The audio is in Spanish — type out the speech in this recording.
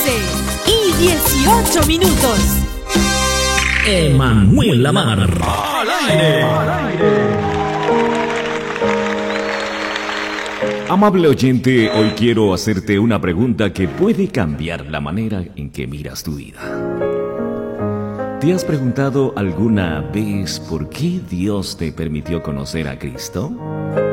y 18 minutos. Emanuel Lamar. ¡Al aire! Amable oyente, hoy quiero hacerte una pregunta que puede cambiar la manera en que miras tu vida. ¿Te has preguntado alguna vez por qué Dios te permitió conocer a Cristo?